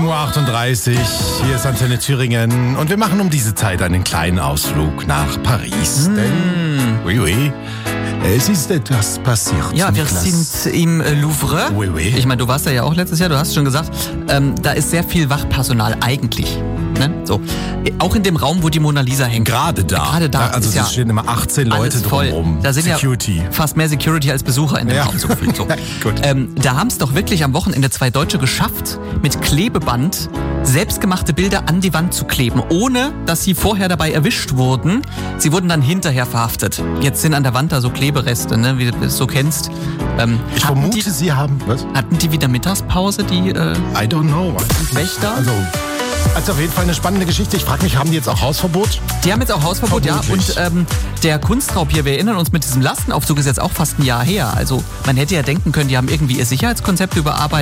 7.38 Uhr, hier ist Antenne Thüringen und wir machen um diese Zeit einen kleinen Ausflug nach Paris. Denn, oui, es ist etwas passiert. Ja, wir Niklas. sind im Louvre. Oui, oui. Ich meine, du warst da ja auch letztes Jahr, du hast schon gesagt, da ist sehr viel Wachpersonal eigentlich. Ne? So. Auch in dem Raum, wo die Mona Lisa hängt. Gerade da. Gerade da. Also ist es stehen immer 18 Leute alles voll. drumherum. Da sind Security. ja fast mehr Security als Besucher in dem Raum so gefühlt. So. Gut. Da haben es doch wirklich am Wochenende 2 Deutsche geschafft, mit Klebeband selbstgemachte Bilder an die Wand zu kleben, ohne dass sie vorher dabei erwischt wurden. Sie wurden dann hinterher verhaftet. Jetzt sind an der Wand da so Klebereste, ne, wie du es so kennst. Ich vermute, Sie haben... Was? Hatten die wieder Mittagspause, die I don't know. Wächter? Also auf jeden Fall eine spannende Geschichte. Ich frage mich, haben die jetzt auch Hausverbot? Die haben jetzt auch Hausverbot, Vermutlich. ja. Und der Kunstraub hier, wir erinnern uns, mit diesem Lastenaufzug ist jetzt auch fast ein Jahr her. Also man hätte ja denken können, die haben irgendwie ihr Sicherheitskonzept überarbeitet.